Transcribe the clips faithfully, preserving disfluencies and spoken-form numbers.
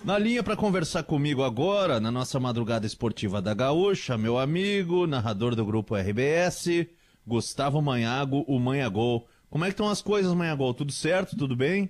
Na linha para conversar comigo agora, na nossa madrugada esportiva da Gaúcha, meu amigo, narrador do Grupo R B S, Gustavo Manhago, o Manhagol. Como é que estão as coisas, Manhagol? Tudo certo? Tudo bem?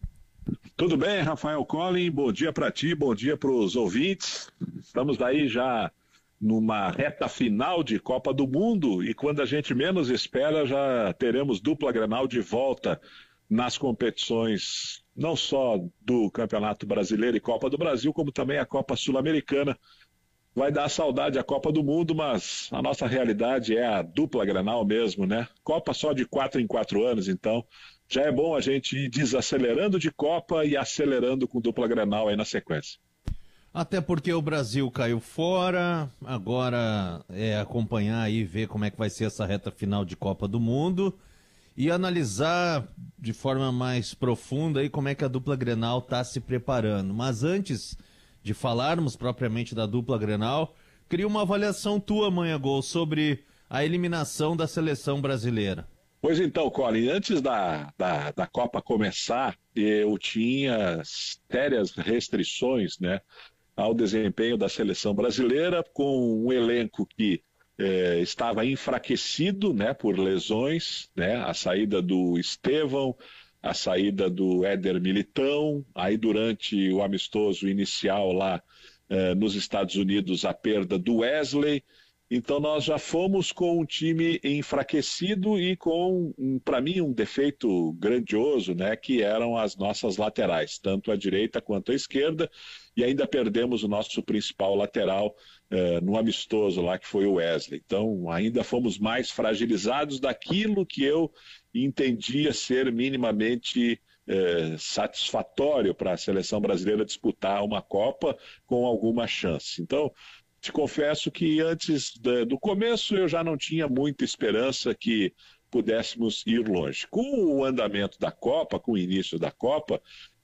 Tudo bem, Rafael Collin, bom dia para ti, bom dia para os ouvintes. Estamos aí já numa reta final de Copa do Mundo e quando a gente menos espera já teremos dupla Grenal de volta nas competições, não só do Campeonato Brasileiro e Copa do Brasil, como também a Copa Sul-Americana. Vai dar saudade a Copa do Mundo, mas a nossa realidade é a dupla Grenal mesmo, né? Copa só de quatro em quatro anos, então já é bom a gente ir desacelerando de Copa e acelerando com dupla Grenal aí na sequência. Até porque o Brasil caiu fora, agora é acompanhar aí, ver como é que vai ser essa reta final de Copa do Mundo e analisar de forma mais profunda aí como é que a dupla Grenal está se preparando. Mas antes de falarmos propriamente da dupla Grenal, queria uma avaliação tua, Manhagol, sobre a eliminação da seleção brasileira. Pois então, Colin, antes da, da, da Copa começar, eu tinha sérias restrições, né, ao desempenho da seleção brasileira, com um elenco que eh, estava enfraquecido, né, por lesões, né, a saída do Estevão, a saída do Éder Militão, aí durante o amistoso inicial lá eh, nos Estados Unidos, a perda do Wesley. Então nós já fomos com um time enfraquecido e com, um, para mim, um defeito grandioso, né, que eram as nossas laterais, tanto a direita quanto a esquerda, e ainda perdemos o nosso principal lateral eh, no amistoso lá, que foi o Wesley. Então ainda fomos mais fragilizados daquilo que eu entendia ser minimamente eh, satisfatório para a seleção brasileira disputar uma Copa com alguma chance. Então, te confesso que antes da, do começo eu já não tinha muita esperança que pudéssemos ir longe. Com o andamento da Copa, com o início da Copa,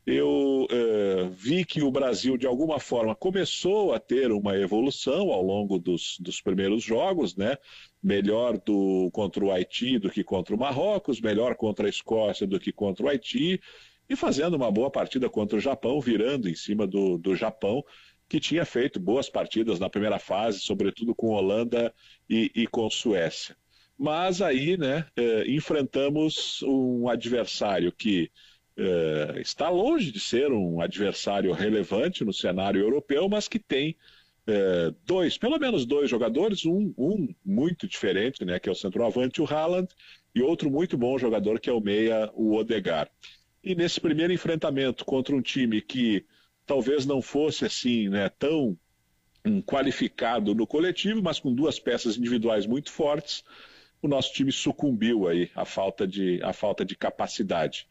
eu eh, vi que o Brasil, de alguma forma, começou a ter uma evolução ao longo dos, dos primeiros jogos, né? Melhor do, contra o Haiti do que contra o Marrocos, melhor contra a Escócia do que contra o Haiti, e fazendo uma boa partida contra o Japão, virando em cima do, do Japão, que tinha feito boas partidas na primeira fase, sobretudo com Holanda e, e com Suécia. Mas aí, né, eh, enfrentamos um adversário que eh, está longe de ser um adversário relevante no cenário europeu, mas que tem eh, dois, pelo menos dois jogadores, um, um muito diferente, né, que é o centroavante, o Haaland, e outro muito bom jogador, que é o meia, o Odegaard. E nesse primeiro enfrentamento contra um time que talvez não fosse assim, né, tão um, qualificado no coletivo, mas com duas peças individuais muito fortes, o nosso time sucumbiu aí à falta de, à falta de capacidade.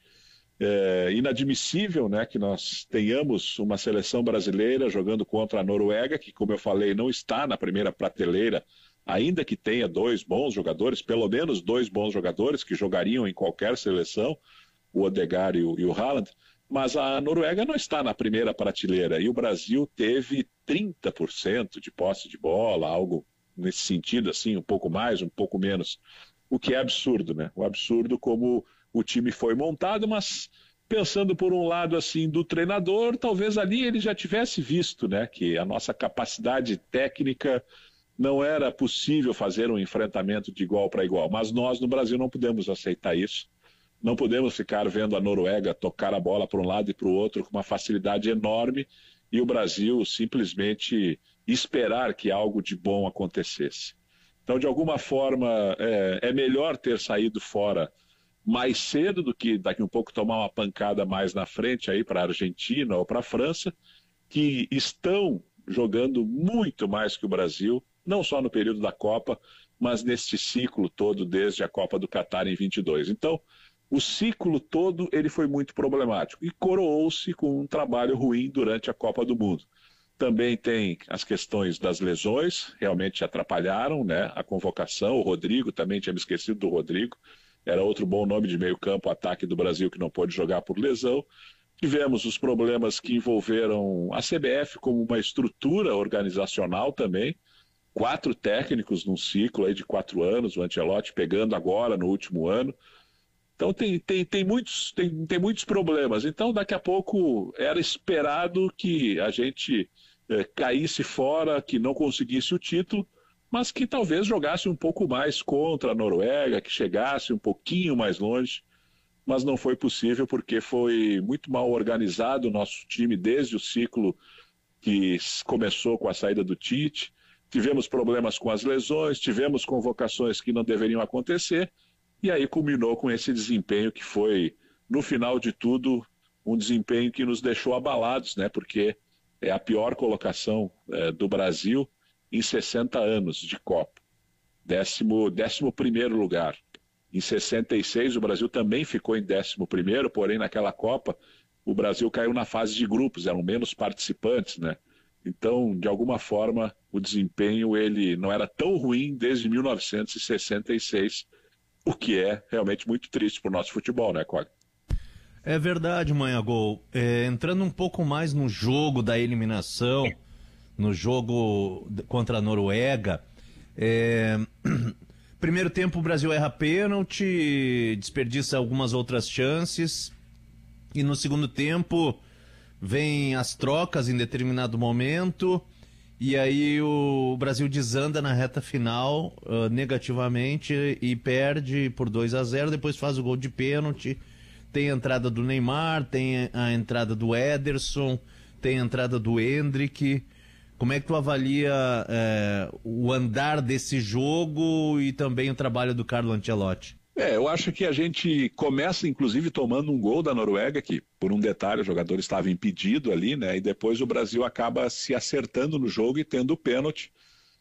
É inadmissível, né, que nós tenhamos uma seleção brasileira jogando contra a Noruega, que, como eu falei, não está na primeira prateleira, ainda que tenha dois bons jogadores, pelo menos dois bons jogadores que jogariam em qualquer seleção, o Odegaard e o, e o Haaland. Mas a Noruega não está na primeira prateleira e o Brasil teve trinta por cento de posse de bola, algo nesse sentido, assim, um pouco mais, um pouco menos, o que é absurdo, né? O absurdo como o time foi montado, mas pensando por um lado, assim, do treinador, talvez ali ele já tivesse visto, né, que a nossa capacidade técnica não era possível fazer um enfrentamento de igual para igual, mas nós no Brasil não podemos aceitar isso. Não podemos ficar vendo a Noruega tocar a bola para um lado e para o outro com uma facilidade enorme e o Brasil simplesmente esperar que algo de bom acontecesse. Então, de alguma forma, é, é melhor ter saído fora mais cedo do que daqui um pouco tomar uma pancada mais na frente aí para a Argentina ou para a França, que estão jogando muito mais que o Brasil, não só no período da Copa, mas neste ciclo todo desde a Copa do Catar em vinte e dois. Então, o ciclo todo ele foi muito problemático e coroou-se com um trabalho ruim durante a Copa do Mundo. Também tem as questões das lesões, realmente atrapalharam, né, a convocação. O Rodrigo, também tinha me esquecido do Rodrigo, era outro bom nome de meio campo, ataque do Brasil, que não pôde jogar por lesão. Tivemos os problemas que envolveram a C B F como uma estrutura organizacional também, quatro técnicos num ciclo aí de quatro anos, o Ancelotti pegando agora no último ano. Então tem, tem, tem, muitos, tem, tem muitos problemas. Então daqui a pouco era esperado que a gente é, caísse fora, que não conseguisse o título, mas que talvez jogasse um pouco mais contra a Noruega, que chegasse um pouquinho mais longe, mas não foi possível porque foi muito mal organizado o nosso time desde o ciclo que começou com a saída do Tite. Tivemos problemas com as lesões, tivemos convocações que não deveriam acontecer, e aí culminou com esse desempenho que foi, no final de tudo, um desempenho que nos deixou abalados, né? Porque é a pior colocação é, do Brasil em sessenta anos de Copa. Décimo, décimo primeiro lugar. Em sessenta e seis o Brasil também ficou em décimo primeiro, porém naquela Copa o Brasil caiu na fase de grupos, eram menos participantes, né? Então, de alguma forma, o desempenho ele não era tão ruim desde mil novecentos e sessenta e seis, o que é realmente muito triste para o nosso futebol, né, Cole? É verdade, Manha Gol. É, entrando um pouco mais no jogo da eliminação, no jogo contra a Noruega, é... primeiro tempo o Brasil erra pênalti, desperdiça algumas outras chances, e no segundo tempo vem as trocas em determinado momento, e aí o Brasil desanda na reta final uh, negativamente e perde por dois a zero, depois faz o gol de pênalti, tem a entrada do Neymar, tem a entrada do Ederson, tem a entrada do Endrick. Como é que tu avalia é, o andar desse jogo e também o trabalho do Carlo Ancelotti? É, eu acho que a gente começa, inclusive, tomando um gol da Noruega, que, por um detalhe, o jogador estava impedido ali, né? E depois o Brasil acaba se acertando no jogo e tendo o pênalti.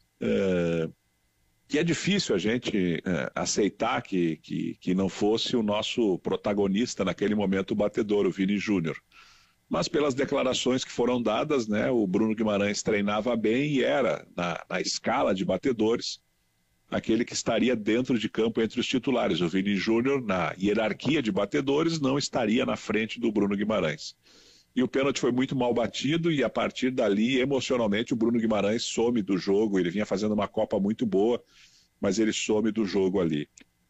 É, que é difícil a gente é, aceitar que, que, que não fosse o nosso protagonista naquele momento, o batedor, o Vini Júnior. Mas pelas declarações que foram dadas, né, o Bruno Guimarães treinava bem e era, na, na escala de batedores, aquele que estaria dentro de campo entre os titulares. O Vini Júnior, na hierarquia de batedores, não estaria na frente do Bruno Guimarães. E o pênalti foi muito mal batido e a partir dali, emocionalmente, o Bruno Guimarães some do jogo. Ele vinha fazendo uma Copa muito boa, mas ele some do jogo ali.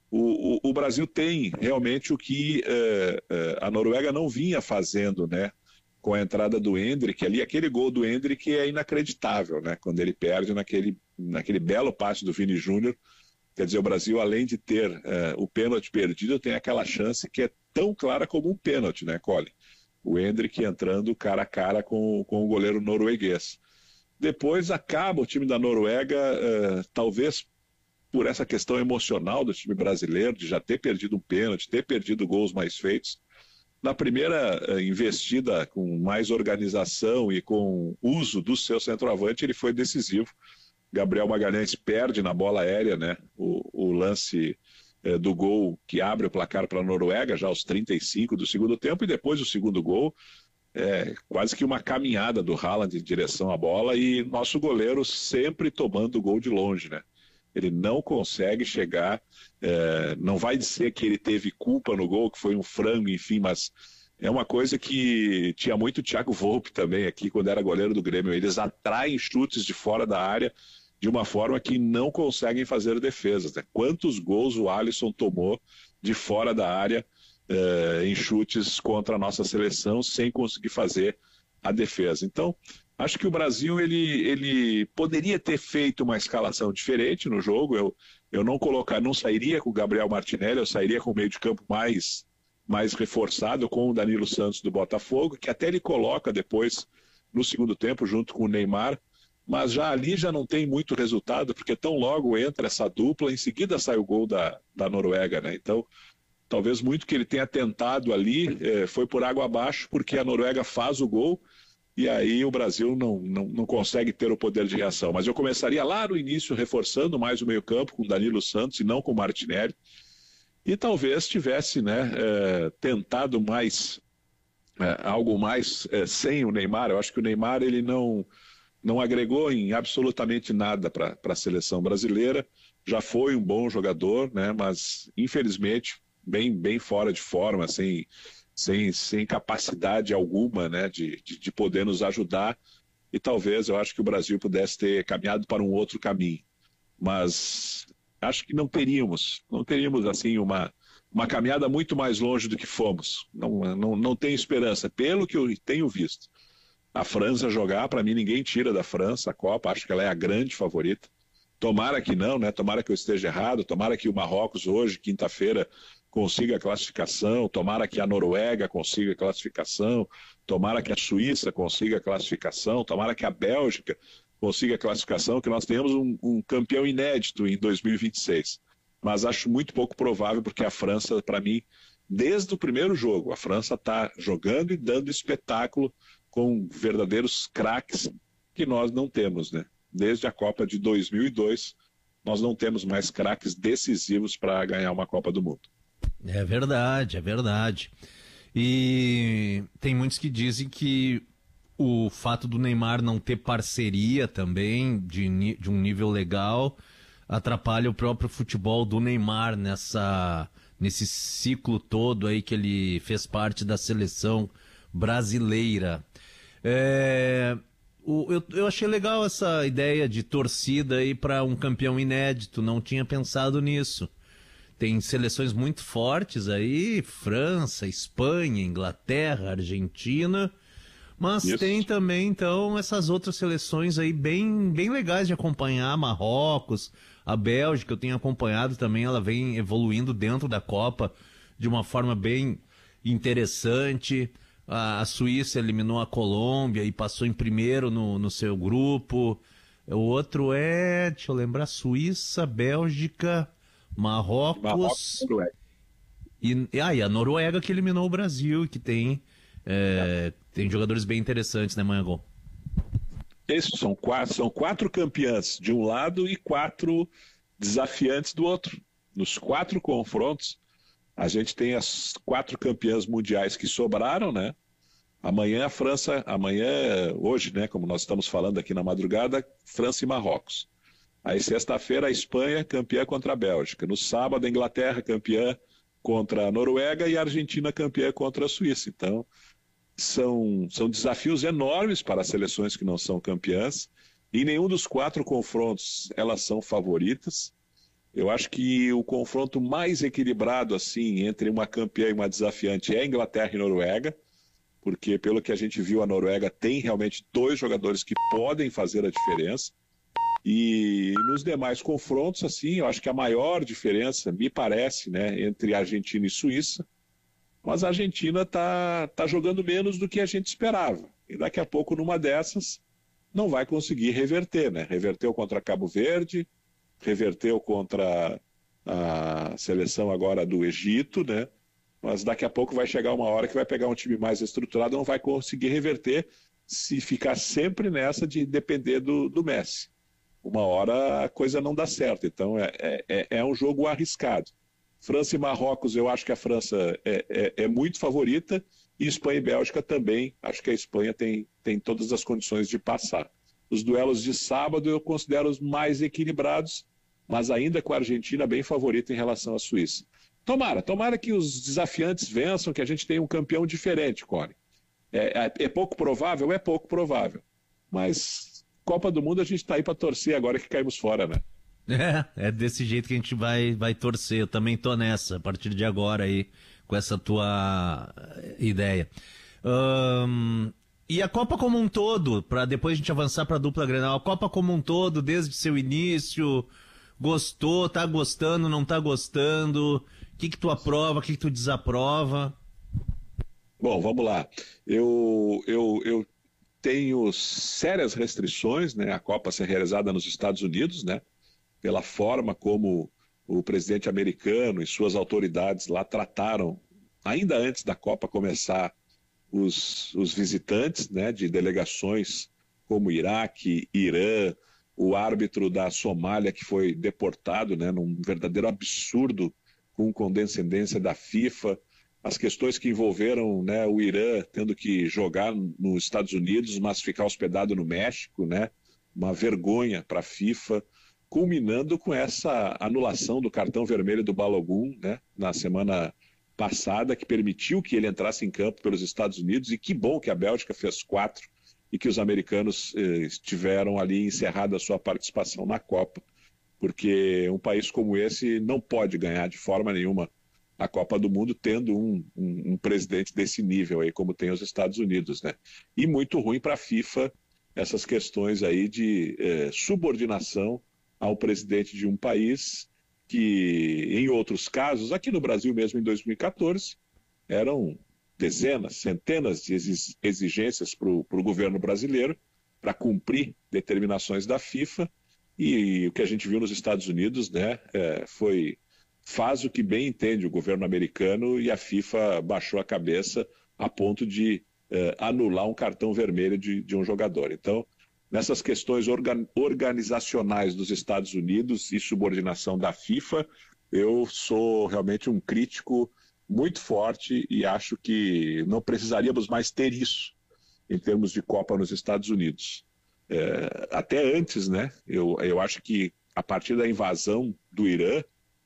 O, o, o Brasil tem realmente o que uh, uh, a Noruega não vinha fazendo, né? Com a entrada do Endrick ali, aquele gol do Endrick é inacreditável, né? Quando ele perde naquele, naquele belo passe do Vini Júnior. Quer dizer, o Brasil, além de ter uh, o pênalti perdido, tem aquela chance que é tão clara como um pênalti, né, Cole? O Endrick entrando cara a cara com, com o goleiro norueguês. Depois acaba o time da Noruega, uh, talvez por essa questão emocional do time brasileiro, de já ter perdido um pênalti, ter perdido gols mais feitos. Na primeira investida com mais organização e com uso do seu centroavante, ele foi decisivo. Gabriel Magalhães perde na bola aérea, né? O, o lance eh, do gol que abre o placar para a Noruega, já aos trinta e cinco do segundo tempo, e depois o segundo gol, é, quase que uma caminhada do Haaland em direção à bola, e nosso goleiro sempre tomando o gol de longe, né? Ele não consegue chegar, é, não vai dizer que ele teve culpa no gol, que foi um frango, enfim, mas é uma coisa que tinha muito o Thiago Volpe também aqui, quando era goleiro do Grêmio. Eles atraem chutes de fora da área de uma forma que não conseguem fazer defesas, né? Quantos gols o Alisson tomou de fora da área é, em chutes contra a nossa seleção sem conseguir fazer a defesa. Então, acho que o Brasil ele, ele poderia ter feito uma escalação diferente no jogo. Eu, eu não colocar, não sairia com o Gabriel Martinelli, eu sairia com o meio de campo mais, mais reforçado, com o Danilo Santos do Botafogo, que até ele coloca depois no segundo tempo junto com o Neymar, mas já ali já não tem muito resultado, porque tão logo entra essa dupla, em seguida sai o gol da, da Noruega, né? Então, talvez muito que ele tenha tentado ali eh, foi por água abaixo, porque a Noruega faz o gol, e aí o Brasil não, não, não consegue ter o poder de reação. Mas eu começaria lá no início, reforçando mais o meio-campo com Danilo Santos e não com Martinelli. E talvez tivesse, né, é, tentado mais, é, algo mais é, sem o Neymar. Eu acho que o Neymar ele não, não agregou em absolutamente nada para a seleção brasileira. Já foi um bom jogador, né, mas infelizmente bem, bem fora de forma, sem... Sem, sem capacidade alguma, né, de, de, de poder nos ajudar, e talvez eu acho que o Brasil pudesse ter caminhado para um outro caminho, mas acho que não teríamos, não teríamos assim uma, uma caminhada muito mais longe do que fomos. Não, não, não tenho esperança, pelo que eu tenho visto. A França jogar, para mim ninguém tira da França a Copa, acho que ela é a grande favorita. Tomara que não, né? Tomara que eu esteja errado, tomara que o Marrocos hoje, quinta-feira, consiga a classificação, tomara que a Noruega consiga a classificação, tomara que a Suíça consiga a classificação, tomara que a Bélgica consiga a classificação, que nós tenhamos um, um campeão inédito em dois mil e vinte e seis. Mas acho muito pouco provável, porque a França, para mim, desde o primeiro jogo, a França está jogando e dando espetáculo com verdadeiros craques que nós não temos, né? Desde a Copa de dois mil e dois, nós não temos mais craques decisivos para ganhar uma Copa do Mundo. É verdade, é verdade. E tem muitos que dizem que o fato do Neymar não ter parceria também, de, de um nível legal, atrapalha o próprio futebol do Neymar nessa, nesse ciclo todo aí que ele fez parte da seleção brasileira. É, o, eu, eu achei legal essa ideia de torcida aí para um campeão inédito, não tinha pensado nisso. Tem seleções muito fortes aí, França, Espanha, Inglaterra, Argentina, mas Isso. tem também, então, essas outras seleções aí bem, bem legais de acompanhar, Marrocos, a Bélgica, eu tenho acompanhado também, ela vem evoluindo dentro da Copa de uma forma bem interessante. A Suíça eliminou a Colômbia e passou em primeiro no, no seu grupo. O outro é, deixa eu lembrar, Suíça, Bélgica, Marrocos, Marrocos e, ah, e a Noruega que eliminou o Brasil, que tem, é, é. tem jogadores bem interessantes, né, Manhagol? Esses são quatro, são quatro campeãs de um lado e quatro desafiantes do outro. Nos quatro confrontos, a gente tem as quatro campeãs mundiais que sobraram, né? Amanhã a França, amanhã, hoje, né, como nós estamos falando aqui na madrugada, França e Marrocos. Aí sexta-feira a Espanha campeã contra a Bélgica. No sábado a Inglaterra campeã contra a Noruega e a Argentina campeã contra a Suíça. Então são, são desafios enormes para as seleções que não são campeãs. Em nenhum dos quatro confrontos elas são favoritas. Eu acho que o confronto mais equilibrado assim entre uma campeã e uma desafiante é Inglaterra e Noruega, porque pelo que a gente viu a Noruega tem realmente dois jogadores que podem fazer a diferença. E nos demais confrontos, assim, eu acho que a maior diferença, me parece, né, entre Argentina e Suíça, mas a Argentina está tá jogando menos do que a gente esperava. E daqui a pouco, numa dessas, não vai conseguir reverter, né? Reverteu contra Cabo Verde, reverteu contra a seleção agora do Egito, né? Mas daqui a pouco vai chegar uma hora que vai pegar um time mais estruturado, não vai conseguir reverter se ficar sempre nessa de depender do, do Messi. Uma hora a coisa não dá certo, então é, é, é um jogo arriscado. França e Marrocos, eu acho que a França é, é, é muito favorita, e Espanha e Bélgica também, acho que a Espanha tem, tem todas as condições de passar. Os duelos de sábado eu considero os mais equilibrados, mas ainda com a Argentina bem favorita em relação à Suíça. Tomara, tomara que os desafiantes vençam, que a gente tenha um campeão diferente, Cori. É, é, é pouco provável? É pouco provável, mas Copa do Mundo a gente está aí para torcer agora que caímos fora, né? É, é desse jeito que a gente vai, vai torcer. Eu também tô nessa, a partir de agora aí, com essa tua ideia. Um, e a Copa como um todo, para depois a gente avançar para a dupla Grenal, a Copa como um todo, desde seu início, gostou, tá gostando, não tá gostando? O que que tu aprova, o que que tu desaprova? Bom, vamos lá. Eu... eu, eu... tenho sérias restrições, né, a Copa ser realizada nos Estados Unidos, né, pela forma como o presidente americano e suas autoridades lá trataram, ainda antes da Copa começar, os, os visitantes, né, de delegações como Iraque, Irã, o árbitro da Somália que foi deportado, né, num verdadeiro absurdo com condescendência da FIFA, as questões que envolveram, né, o Irã tendo que jogar nos Estados Unidos, mas ficar hospedado no México, né, uma vergonha para a FIFA, culminando com essa anulação do cartão vermelho do Balogun, né, na semana passada, que permitiu que ele entrasse em campo pelos Estados Unidos, e que bom que a Bélgica fez quatro e que os americanos eh, tiveram ali encerrado a sua participação na Copa, porque um país como esse não pode ganhar de forma nenhuma a Copa do Mundo tendo um, um, um presidente desse nível aí, como tem os Estados Unidos, né? E muito ruim para a FIFA essas questões aí de eh, subordinação ao presidente de um país que, em outros casos, aqui no Brasil mesmo em dois mil e quatorze, eram dezenas, centenas de exigências para o governo brasileiro para cumprir determinações da FIFA, e o que a gente viu nos Estados Unidos, né, é, foi faz o que bem entende o governo americano, e a FIFA baixou a cabeça a ponto de é, anular um cartão vermelho de, de um jogador. Então, nessas questões organ, organizacionais dos Estados Unidos e subordinação da FIFA, eu sou realmente um crítico muito forte e acho que não precisaríamos mais ter isso em termos de Copa nos Estados Unidos. É, até antes, né? Eu, eu acho que a partir da invasão do Irã,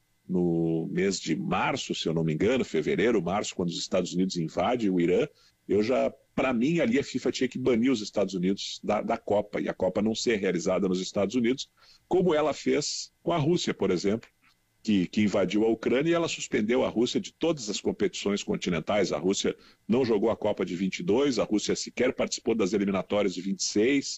no mês de março, se eu não me engano, fevereiro, março, quando os Estados Unidos invadem o Irã, eu já, para mim, ali a FIFA tinha que banir os Estados Unidos da, da Copa, e a Copa não ser realizada nos Estados Unidos, como ela fez com a Rússia, por exemplo, que, que invadiu a Ucrânia, e ela suspendeu a Rússia de todas as competições continentais. A Rússia não jogou a Copa de vinte e dois, a Rússia sequer participou das eliminatórias de vinte e seis,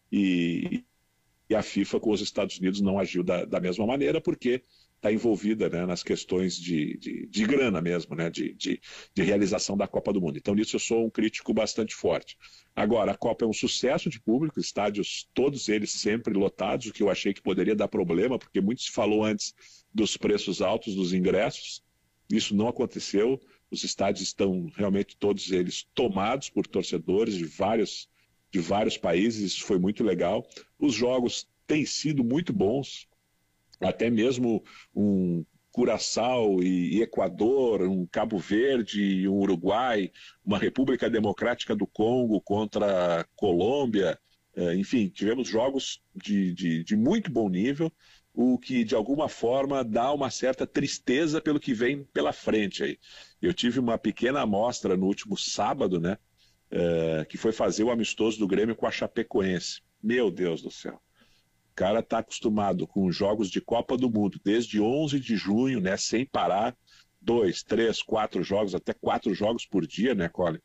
e, e a FIFA com os Estados Unidos não agiu da, da mesma maneira, porque está envolvida, né, nas questões de, de, de grana mesmo, né, de, de, de realização da Copa do Mundo. Então, nisso eu sou um crítico bastante forte. Agora, a Copa é um sucesso de público, estádios todos eles sempre lotados, o que eu achei que poderia dar problema, porque muito se falou antes dos preços altos dos ingressos. Isso não aconteceu, os estádios estão realmente todos eles tomados por torcedores de vários, de vários países, isso foi muito legal. Os jogos têm sido muito bons, até mesmo um Curaçao e Equador, um Cabo Verde, um Uruguai, uma República Democrática do Congo contra a Colômbia, enfim, tivemos jogos de, de, de muito bom nível, o que de alguma forma dá uma certa tristeza pelo que vem pela frente aí. Eu tive uma pequena amostra no último sábado, né, é, que foi fazer o amistoso do Grêmio com a Chapecoense. Meu Deus do céu. O cara está acostumado com jogos de Copa do Mundo desde onze de junho, né, sem parar, dois, três, quatro jogos, até quatro jogos por dia, né, Colin?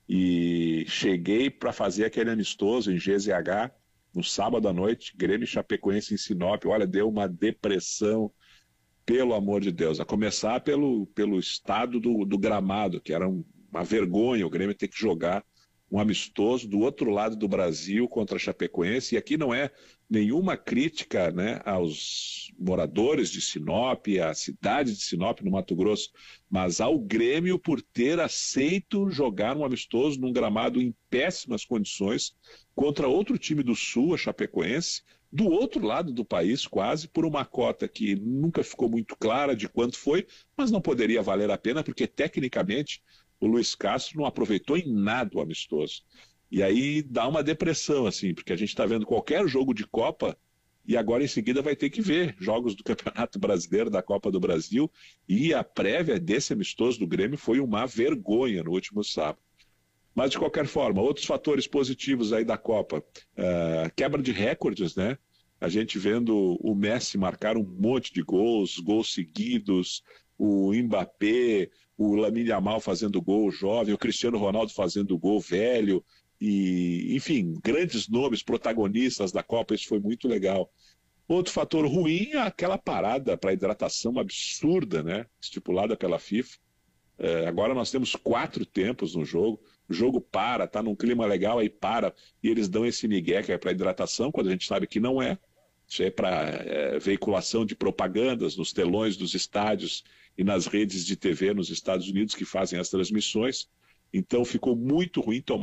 E cheguei para fazer aquele amistoso em G Z H no sábado à noite, Grêmio e Chapecoense em Sinop. Olha, deu uma depressão, pelo amor de Deus. A começar pelo, pelo estado do, do gramado, que era um, uma vergonha o Grêmio ter que jogar um amistoso do outro lado do Brasil contra a Chapecoense. E aqui não é nenhuma crítica, né, aos moradores de Sinop, à cidade de Sinop, no Mato Grosso, mas ao Grêmio por ter aceito jogar um amistoso num gramado em péssimas condições contra outro time do Sul, a Chapecoense, do outro lado do país quase, por uma cota que nunca ficou muito clara de quanto foi, mas não poderia valer a pena, porque tecnicamente o Luiz Castro não aproveitou em nada o amistoso. E aí dá uma depressão, assim, porque a gente está vendo qualquer jogo de Copa e agora em seguida vai ter que ver jogos do Campeonato Brasileiro, da Copa do Brasil, e a prévia desse amistoso do Grêmio foi uma vergonha no último sábado. Mas, de qualquer forma, outros fatores positivos aí da Copa, uh, quebra de recordes, né? A gente vendo o Messi marcar um monte de gols, gols seguidos, o Mbappé, o Lamine Yamal fazendo gol jovem, o Cristiano Ronaldo fazendo gol velho, e, enfim, grandes nomes, protagonistas da Copa, isso foi muito legal. Outro fator ruim é aquela parada para hidratação absurda, né, estipulada pela FIFA. É, agora nós temos quatro tempos no jogo, o jogo para, está num clima legal, aí para, e eles dão esse migué que é para hidratação, quando a gente sabe que não é. Isso é para é, veiculação de propagandas nos telões dos estádios e nas redes de T V nos Estados Unidos que fazem as transmissões. Então ficou muito ruim tomar